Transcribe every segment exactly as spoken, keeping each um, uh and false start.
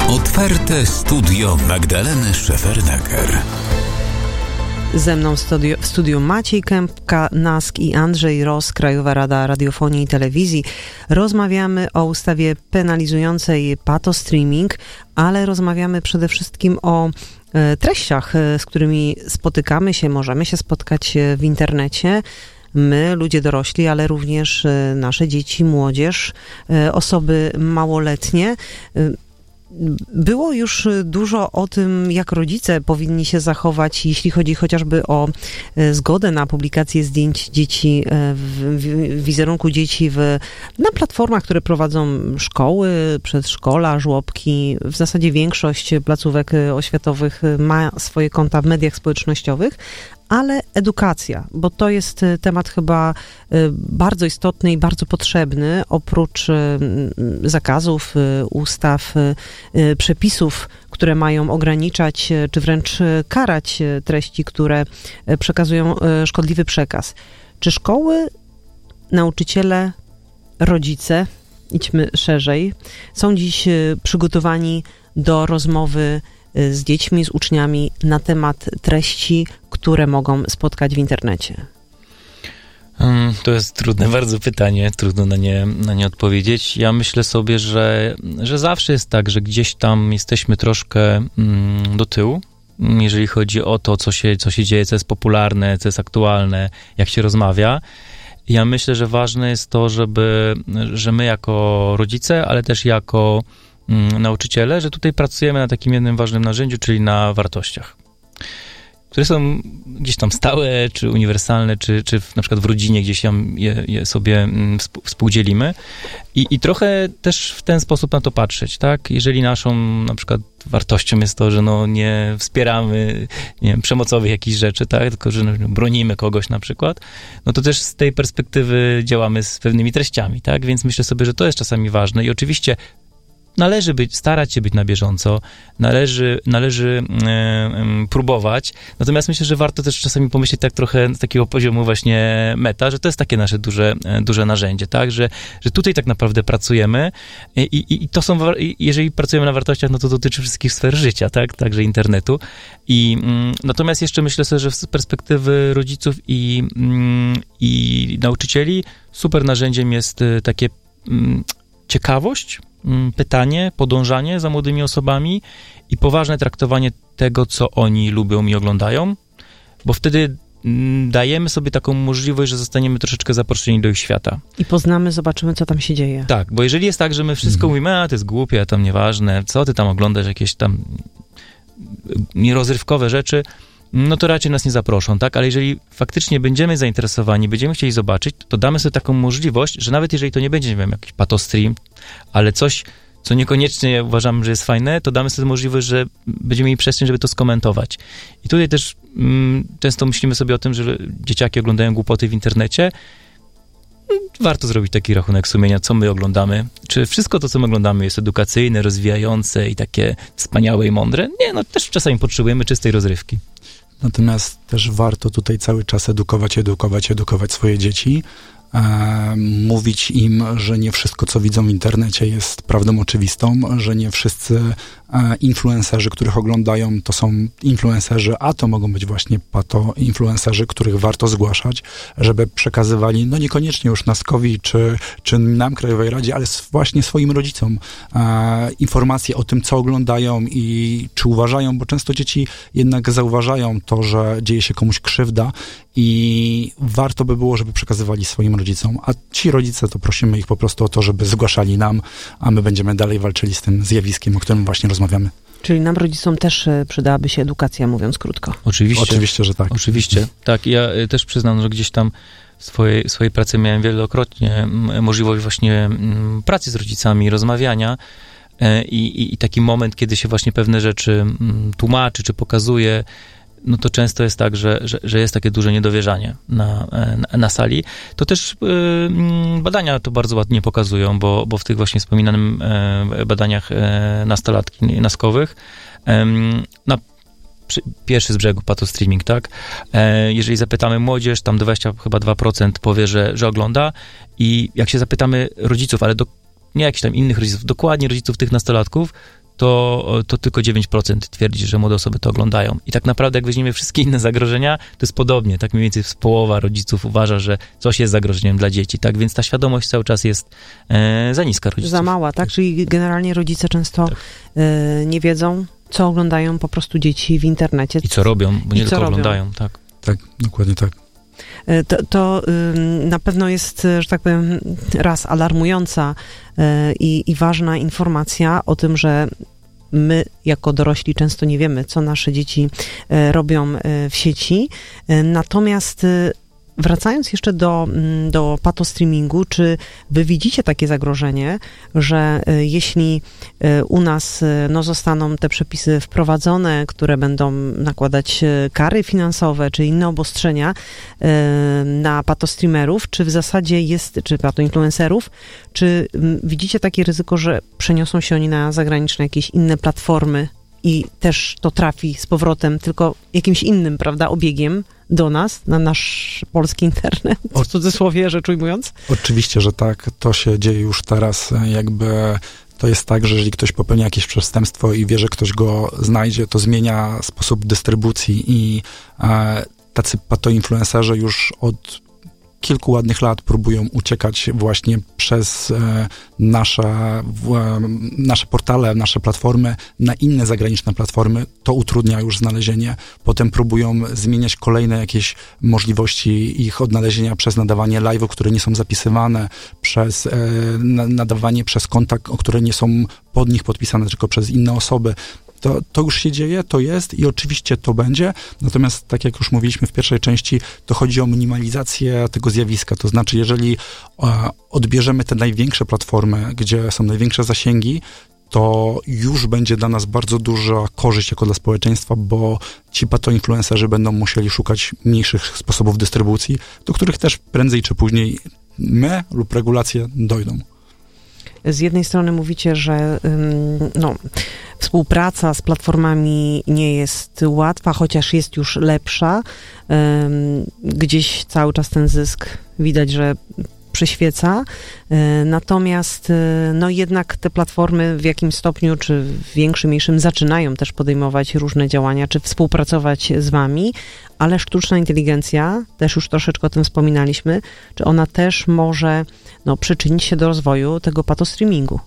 Otwarte studio Magdaleny Szefernaker. Ze mną w studiu, w studiu Maciej Kępka-Nask i Andrzej Ross, Krajowa Rada Radiofonii i Telewizji. Rozmawiamy o ustawie penalizującej patostreaming, ale rozmawiamy przede wszystkim o e, treściach, e, z którymi spotykamy się, możemy się spotkać w internecie. My, ludzie dorośli, ale również e, nasze dzieci, młodzież, e, osoby małoletnie. E, Było już dużo o tym, jak rodzice powinni się zachować, jeśli chodzi chociażby o zgodę na publikację zdjęć dzieci, w, w, wizerunku dzieci w, na platformach, które prowadzą szkoły, przedszkola, żłobki. W zasadzie większość placówek oświatowych ma swoje konta w mediach społecznościowych, ale edukacja, bo to jest temat chyba bardzo istotny i bardzo potrzebny, oprócz zakazów, ustaw, przepisów, które mają ograniczać, czy wręcz karać treści, które przekazują szkodliwy przekaz. Czy szkoły, nauczyciele, rodzice, idźmy szerzej, są dziś przygotowani do rozmowy z dziećmi, z uczniami na temat treści, które mogą spotkać w internecie? To jest trudne bardzo pytanie, trudno na nie, na nie odpowiedzieć. Ja myślę sobie, że, że zawsze jest tak, że gdzieś tam jesteśmy troszkę mm, do tyłu, jeżeli chodzi o to, co się, co się dzieje, co jest popularne, co jest aktualne, jak się rozmawia. Ja myślę, że ważne jest to, żeby, że my jako rodzice, ale też jako nauczyciele, że tutaj pracujemy na takim jednym ważnym narzędziu, czyli na wartościach, które są gdzieś tam stałe, czy uniwersalne, czy, czy w, na przykład w rodzinie gdzieś tam je, je sobie współdzielimy. I, I trochę też w ten sposób na to patrzeć, tak? Jeżeli naszą na przykład wartością jest to, że no nie wspieramy, nie wiem, przemocowych jakichś rzeczy, tak? Tylko, że no, bronimy kogoś na przykład, no to też z tej perspektywy działamy z pewnymi treściami, tak? Więc myślę sobie, że to jest czasami ważne i oczywiście należy być, starać się być na bieżąco, należy, należy e, e, próbować, natomiast myślę, że warto też czasami pomyśleć tak trochę z takiego poziomu właśnie meta, że to jest takie nasze duże, duże narzędzie, tak, że, że tutaj tak naprawdę pracujemy i, i, i to są, jeżeli pracujemy na wartościach, no to dotyczy wszystkich sfer życia, tak, także internetu i mm, natomiast jeszcze myślę sobie, że z perspektywy rodziców i, mm, i nauczycieli super narzędziem jest takie mm, ciekawość, pytanie, podążanie za młodymi osobami i poważne traktowanie tego, co oni lubią i oglądają, bo wtedy dajemy sobie taką możliwość, że zostaniemy troszeczkę zaproszeni do ich świata. I poznamy, zobaczymy, co tam się dzieje. Tak, bo jeżeli jest tak, że my wszystko mhm. mówimy, a to jest głupie, a tam nieważne, co ty tam oglądasz, jakieś tam nierozrywkowe rzeczy, no to raczej nas nie zaproszą, tak? Ale jeżeli faktycznie będziemy zainteresowani, będziemy chcieli zobaczyć, to damy sobie taką możliwość, że nawet jeżeli to nie będzie, nie wiem, jakiś patostream, ale coś, co niekoniecznie uważamy, że jest fajne, to damy sobie możliwość, że będziemy mieli przestrzeń, żeby to skomentować. I tutaj też mm, często myślimy sobie o tym, że dzieciaki oglądają głupoty w internecie. Warto zrobić taki rachunek sumienia, co my oglądamy. Czy wszystko to, co my oglądamy, jest edukacyjne, rozwijające i takie wspaniałe i mądre? Nie, no też czasami potrzebujemy czystej rozrywki. Natomiast też warto tutaj cały czas edukować, edukować, edukować swoje dzieci. E, mówić im, że nie wszystko, co widzą w internecie, jest prawdą oczywistą, że nie wszyscy e, influencerzy, których oglądają, to są influencerzy, a to mogą być właśnie pato influencerzy, których warto zgłaszać, żeby przekazywali, no niekoniecznie już Naskowi, czy, czy nam, Krajowej Radzie, ale właśnie swoim rodzicom e, informacje o tym, co oglądają i czy uważają, bo często dzieci jednak zauważają to, że dzieje się komuś krzywda i warto by było, żeby przekazywali swoim rodzicom, a ci rodzice to prosimy ich po prostu o to, żeby zgłaszali nam, a my będziemy dalej walczyli z tym zjawiskiem, o którym właśnie rozmawiamy. Czyli nam rodzicom też przydałaby się edukacja, mówiąc krótko. Oczywiście. Oczywiście, że tak. Oczywiście. Tak, ja też przyznam, że gdzieś tam w swojej, swojej pracy miałem wielokrotnie możliwość właśnie pracy z rodzicami, rozmawiania i, i, i taki moment, kiedy się właśnie pewne rzeczy tłumaczy, czy pokazuje, no to często jest tak, że, że, że jest takie duże niedowierzanie na, na, na sali. To też y, badania to bardzo ładnie pokazują, bo, bo w tych właśnie wspominanym y, badaniach y, nastolatki naskowych y, na przy, pierwszy z brzegu patostreaming, tak? Y, jeżeli zapytamy młodzież, tam dwadzieścia chyba dwa procent powie, że, że ogląda i jak się zapytamy rodziców, ale do, nie jakichś tam innych rodziców, dokładnie rodziców tych nastolatków, to, to tylko dziewięć procent twierdzi, że młode osoby to oglądają. I tak naprawdę, jak weźmiemy wszystkie inne zagrożenia, to jest podobnie. Tak mniej więcej połowa rodziców uważa, że coś jest zagrożeniem dla dzieci. Tak więc ta świadomość cały czas jest e, za niska rodziców. Za mała, tak? Czyli generalnie rodzice często tak. e, nie wiedzą, co oglądają po prostu dzieci w internecie. I co robią, bo nie tylko robią. oglądają. Tak, tak, dokładnie tak. To, to na pewno jest, że tak powiem, raz alarmująca i, i ważna informacja o tym, że my jako dorośli często nie wiemy, co nasze dzieci robią w sieci. Natomiast wracając jeszcze do, do patostreamingu, czy wy widzicie takie zagrożenie, że jeśli u nas no, zostaną te przepisy wprowadzone, które będą nakładać kary finansowe, czy inne obostrzenia na patostreamerów, czy w zasadzie jest, czy patoinfluencerów, czy widzicie takie ryzyko, że przeniosą się oni na zagraniczne jakieś inne platformy i też to trafi z powrotem tylko jakimś innym, prawda, obiegiem do nas, na nasz polski internet, w cudzysłowie rzecz ujmując? Oczywiście, że tak. To się dzieje już teraz. Jakby to jest tak, że jeżeli ktoś popełnia jakieś przestępstwo i wie, że ktoś go znajdzie, to zmienia sposób dystrybucji i e, tacy patoinfluencerzy już od kilku ładnych lat próbują uciekać właśnie przez e, nasze, w, e, nasze portale, nasze platformy na inne zagraniczne platformy. To utrudnia już znalezienie. Potem próbują zmieniać kolejne jakieś możliwości ich odnalezienia przez nadawanie live'ów, które nie są zapisywane, przez e, nadawanie przez konta, które nie są pod nich podpisane, tylko przez inne osoby. To, to już się dzieje, to jest i oczywiście to będzie, natomiast tak jak już mówiliśmy w pierwszej części, to chodzi o minimalizację tego zjawiska, to znaczy jeżeli e, odbierzemy te największe platformy, gdzie są największe zasięgi, to już będzie dla nas bardzo duża korzyść jako dla społeczeństwa, bo ci patoinfluencerzy będą musieli szukać mniejszych sposobów dystrybucji, do których też prędzej czy później my lub regulacje dojdą. Z jednej strony mówicie, że no, współpraca z platformami nie jest łatwa, chociaż jest już lepsza. Gdzieś cały czas ten zysk widać, że przyświeca. Natomiast no jednak te platformy w jakimś stopniu, czy w większym, mniejszym zaczynają też podejmować różne działania, czy współpracować z wami, ale sztuczna inteligencja, też już troszeczkę o tym wspominaliśmy, czy ona też może no, przyczynić się do rozwoju tego patostreamingu?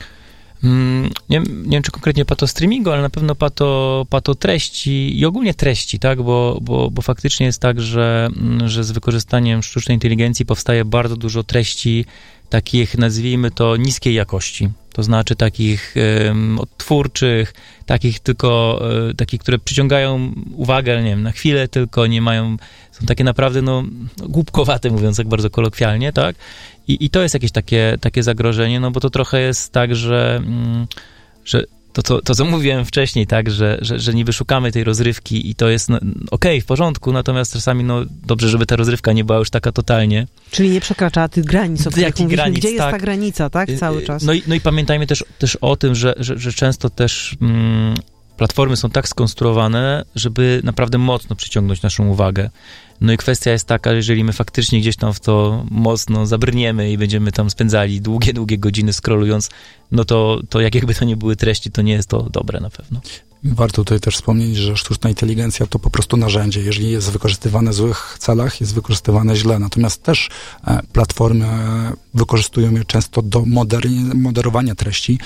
Mm, nie, nie wiem, czy konkretnie patostreamingu, ale na pewno pato, pato treści i ogólnie treści, tak, bo, bo, bo faktycznie jest tak, że, że z wykorzystaniem sztucznej inteligencji powstaje bardzo dużo treści takich, nazwijmy to, niskiej jakości. To znaczy takich um, odtwórczych, takich tylko, um, takich, które przyciągają uwagę, nie wiem, na chwilę tylko, nie mają, są takie naprawdę, no, głupkowate, mówiąc tak bardzo kolokwialnie, tak? I, i to jest jakieś takie, takie zagrożenie, no bo to trochę jest tak, że, mm, że to, to, to, co mówiłem wcześniej, tak, że, że, że niby szukamy tej rozrywki i to jest no, okej, okay, w porządku, natomiast czasami, no, dobrze, żeby ta rozrywka nie była już taka totalnie. Czyli nie przekraczała tych granic, o których mówiliśmy. Granic, Gdzie jest tak. ta granica, tak, cały czas? No i, no i pamiętajmy też, też o tym, że, że, że często też mm, platformy są tak skonstruowane, żeby naprawdę mocno przyciągnąć naszą uwagę. No i kwestia jest taka, jeżeli my faktycznie gdzieś tam w to mocno zabrniemy i będziemy tam spędzali długie, długie godziny scrollując, no to, to jak jakby to nie były treści, to nie jest to dobre na pewno. Warto tutaj też wspomnieć, że sztuczna inteligencja to po prostu narzędzie. Jeżeli jest wykorzystywane w złych celach, jest wykorzystywane źle. Natomiast też e, platformy wykorzystują je często do moderni- moderowania treści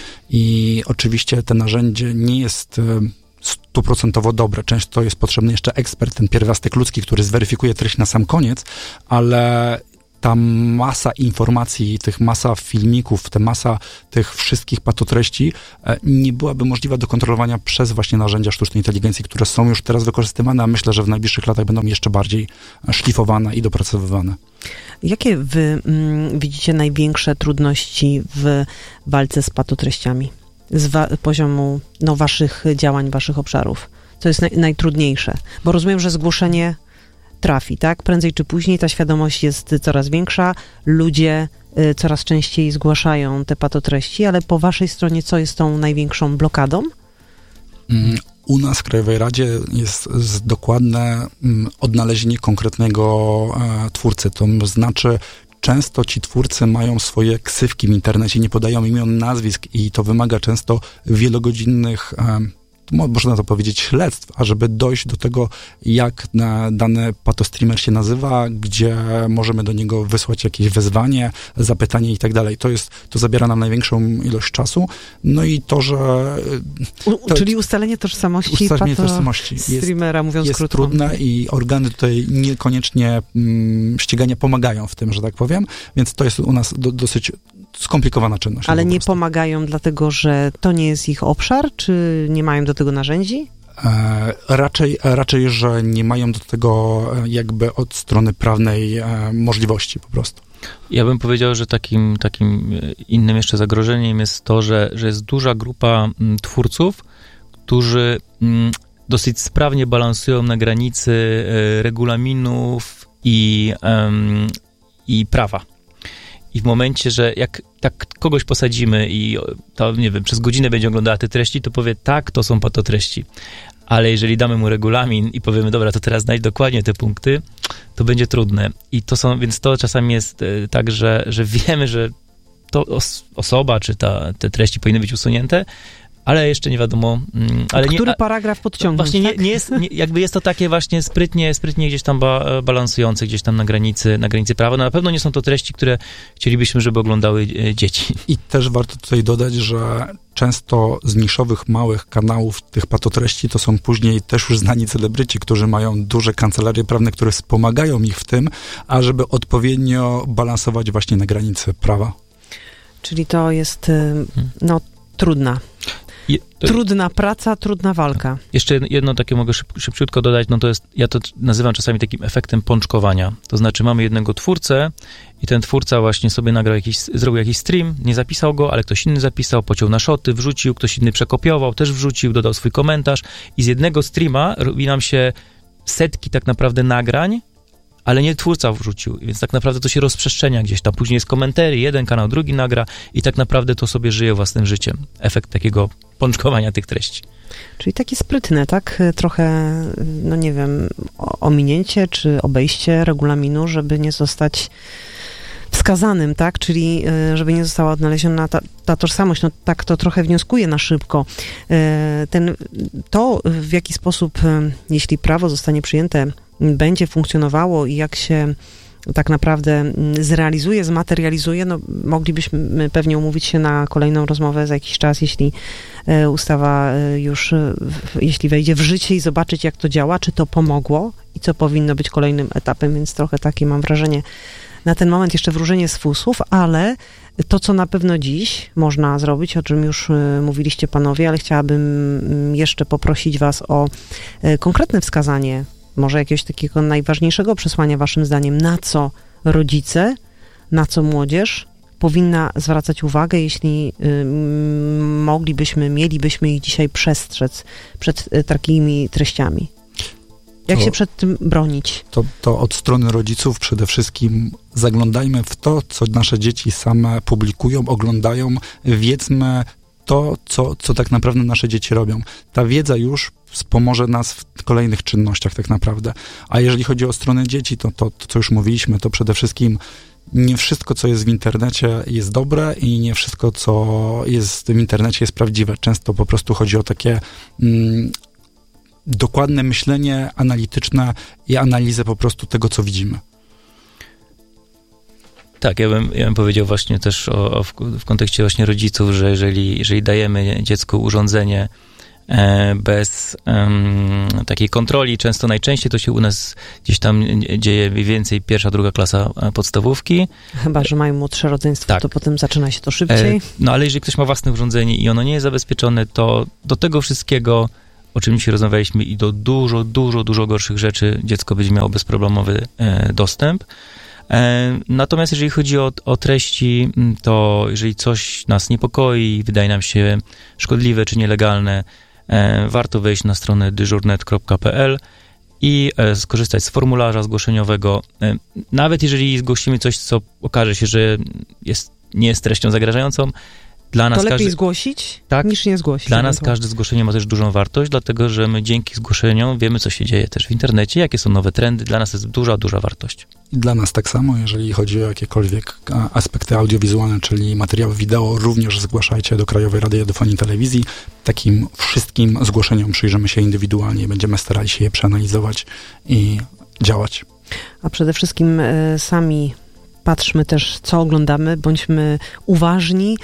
i oczywiście to narzędzie nie jest e, stuprocentowo dobre. Często jest potrzebny jeszcze ekspert, ten pierwiastek ludzki, który zweryfikuje treść na sam koniec, ale ta masa informacji, tych masa filmików, ta masa tych wszystkich patotreści e, nie byłaby możliwa do kontrolowania przez właśnie narzędzia sztucznej inteligencji, które są już teraz wykorzystywane, a myślę, że w najbliższych latach będą jeszcze bardziej szlifowane i dopracowywane. Jakie wy mm, widzicie największe trudności w walce z patotreściami? Z wa- poziomu no, waszych działań, waszych obszarów? Co jest naj- najtrudniejsze? Bo rozumiem, że zgłoszenie trafi, tak? Prędzej czy później ta świadomość jest coraz większa, ludzie y, coraz częściej zgłaszają te patotreści, ale po waszej stronie co jest tą największą blokadą? U nas w Krajowej Radzie jest dokładne odnalezienie konkretnego e, twórcy, to znaczy często ci twórcy mają swoje ksywki w internecie, nie podają imion, nazwisk i to wymaga często wielogodzinnych, można to powiedzieć, śledztw, ażeby dojść do tego, jak dany patostreamer się nazywa, gdzie możemy do niego wysłać jakieś wezwanie, zapytanie i tak dalej. To jest, to zabiera nam największą ilość czasu. No i to, że... To, Czyli ustalenie tożsamości ustalenie tożsamości streamera, mówiąc jest krótko. trudne i organy tutaj niekoniecznie mm, ścigania pomagają w tym, że tak powiem, więc to jest u nas do, dosyć skomplikowana czynność. Ale nie pomagają dlatego, że to nie jest ich obszar, czy nie mają do tego narzędzi? E, raczej, raczej, że nie mają do tego jakby od strony prawnej e, możliwości po prostu. Ja bym powiedział, że takim, takim innym jeszcze zagrożeniem jest to, że, że jest duża grupa m, twórców, którzy m, dosyć sprawnie balansują na granicy e, regulaminów i, em, i prawa. I w momencie, że jak tak kogoś posadzimy i to, nie wiem, przez godzinę będzie oglądała te treści, to powie, tak, to są patotreści. Ale jeżeli damy mu regulamin i powiemy, dobra, to teraz znajdź dokładnie te punkty, to będzie trudne. I to są, więc to czasami jest tak, że, że wiemy, że to os- osoba, czy ta, te treści powinny być usunięte, ale jeszcze nie wiadomo. Ale Który nie, paragraf podciągnąć, Właśnie tak? nie, nie jest, nie, jakby jest to takie właśnie sprytnie, sprytnie gdzieś tam ba, balansujące, gdzieś tam na granicy, na granicy prawa. No na pewno nie są to treści, które chcielibyśmy, żeby oglądały e, dzieci. I też warto tutaj dodać, że często z niszowych, małych kanałów tych patotreści to są później też już znani celebryci, którzy mają duże kancelarie prawne, które wspomagają ich w tym, ażeby odpowiednio balansować właśnie na granicy prawa. Czyli to jest, no, trudna. Je, to, trudna praca, trudna walka. Jeszcze jedno takie mogę szyb, szybciutko dodać, no to jest, ja to nazywam czasami takim efektem pączkowania. To znaczy mamy jednego twórcę i ten twórca właśnie sobie nagrał jakiś, zrobił jakiś stream, nie zapisał go, ale ktoś inny zapisał, pociął na szoty, wrzucił, ktoś inny przekopiował, też wrzucił, dodał swój komentarz i z jednego streama robi nam się setki tak naprawdę nagrań, ale nie twórca wrzucił, więc tak naprawdę to się rozprzestrzenia gdzieś tam. Później jest komentary, jeden kanał, drugi nagra i tak naprawdę to sobie żyje własnym życiem. Efekt takiego pączkowania tych treści. Czyli takie sprytne, tak? Trochę, no nie wiem, ominięcie czy obejście regulaminu, żeby nie zostać wskazanym, tak? Czyli żeby nie została odnaleziona ta, ta tożsamość. No tak to trochę wnioskuję na szybko. Ten, to, w jaki sposób, jeśli prawo zostanie przyjęte, będzie funkcjonowało i jak się tak naprawdę zrealizuje, zmaterializuje, no moglibyśmy pewnie umówić się na kolejną rozmowę za jakiś czas, jeśli ustawa już, jeśli wejdzie w życie i zobaczyć, jak to działa, czy to pomogło i co powinno być kolejnym etapem, więc trochę takie mam wrażenie na ten moment jeszcze wróżenie z fusów, ale to, co na pewno dziś można zrobić, o czym już mówiliście panowie, ale chciałabym jeszcze poprosić was o konkretne wskazanie może jakiegoś takiego najważniejszego przesłania waszym zdaniem, na co rodzice, na co młodzież powinna zwracać uwagę, jeśli y, moglibyśmy, mielibyśmy ich dzisiaj przestrzec przed y, takimi treściami. Jak to, się przed tym bronić? To, to od strony rodziców przede wszystkim zaglądajmy w to, co nasze dzieci same publikują, oglądają, wiedzmy to, co, co tak naprawdę nasze dzieci robią. Ta wiedza już wspomoże nas w kolejnych czynnościach tak naprawdę. A jeżeli chodzi o stronę dzieci, to, to, to co już mówiliśmy, to przede wszystkim nie wszystko, co jest w internecie, jest dobre i nie wszystko, co jest w internecie, jest prawdziwe. Często po prostu chodzi o takie mm, dokładne myślenie analityczne i analizę po prostu tego, co widzimy. Tak, ja bym, ja bym powiedział właśnie też o, o w, w kontekście właśnie rodziców, że jeżeli, jeżeli dajemy dziecku urządzenie e, bez em, takiej kontroli, często najczęściej to się u nas gdzieś tam dzieje mniej więcej pierwsza, druga klasa podstawówki. Chyba, że mają młodsze rodzeństwo, tak. To potem zaczyna się to szybciej. E, no ale jeżeli ktoś ma własne urządzenie i ono nie jest zabezpieczone, to do tego wszystkiego, o czym dzisiaj rozmawialiśmy, i do dużo, dużo, dużo gorszych rzeczy dziecko będzie miało bezproblemowy e, dostęp. Natomiast jeżeli chodzi o, o treści, to jeżeli coś nas niepokoi, wydaje nam się szkodliwe czy nielegalne, warto wejść na stronę dyżurnet kropka pe el i skorzystać z formularza zgłoszeniowego. Nawet jeżeli zgłosimy coś, co okaże się, że jest, nie jest treścią zagrażającą, Dla nas to lepiej każdy, zgłosić tak, niż nie zgłosić. Dla nas każde zgłoszenie ma też dużą wartość, dlatego że my dzięki zgłoszeniom wiemy, co się dzieje też w internecie, jakie są nowe trendy. Dla nas jest duża, duża wartość. I dla nas tak samo, jeżeli chodzi o jakiekolwiek aspekty audiowizualne, czyli materiały wideo, również zgłaszajcie do Krajowej Rady Radiofonii i Telewizji. Takim wszystkim zgłoszeniom przyjrzymy się indywidualnie, będziemy starali się je przeanalizować i działać. A przede wszystkim y, sami patrzmy też, co oglądamy, bądźmy uważni,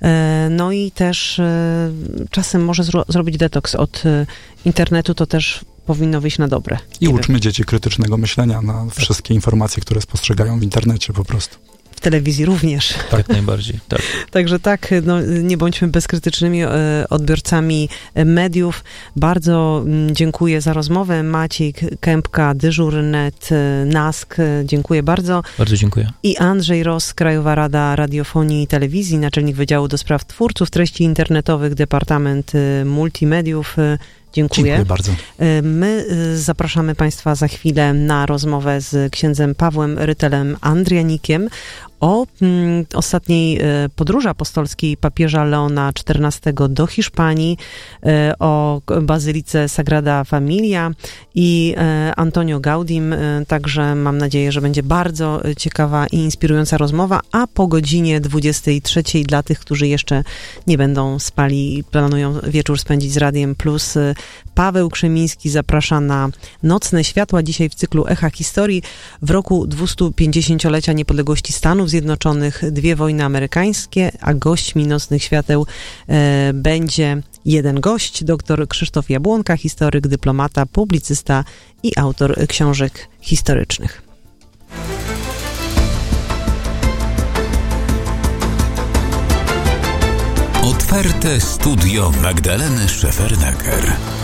no i też czasem może zro- zrobić detoks od internetu, to też powinno wyjść na dobre. I Nie uczmy wiem. dzieci krytycznego myślenia na wszystkie informacje, które spostrzegają w internecie po prostu. W telewizji również. Tak, jak najbardziej. Tak. Także tak, no, nie bądźmy bezkrytycznymi e, odbiorcami mediów. Bardzo m, dziękuję za rozmowę. Maciej Kępka, dyżur kropka net, NASK, dziękuję bardzo. Bardzo dziękuję. I Andrzej Ross, Krajowa Rada Radiofonii i Telewizji, naczelnik Wydziału do Spraw Twórców Treści Internetowych, Departament Multimediów. Dziękuję. Dziękuję bardzo. My zapraszamy Państwa za chwilę na rozmowę z księdzem Pawłem Rytelem Andrianikiem o mm, ostatniej e, podróży apostolskiej papieża Leona czternastego do Hiszpanii, e, o bazylice Sagrada Familia i e, Antonio Gaudim. E, także mam nadzieję, że będzie bardzo ciekawa i inspirująca rozmowa, a po godzinie dwudziestej trzeciej dla tych, którzy jeszcze nie będą spali i planują wieczór spędzić z Radiem Plus, e, Paweł Krzemiński zaprasza na Nocne Światła, dzisiaj w cyklu Echa Historii. W roku dwustupięćdziesięciolecia niepodległości Stanów Zjednoczonych, dwie wojny amerykańskie, a gośćmi Nocnych Świateł e, będzie jeden gość, dr Krzysztof Jabłonka, historyk, dyplomata, publicysta i autor książek historycznych. Otwarte studio Magdaleny Szefernaker.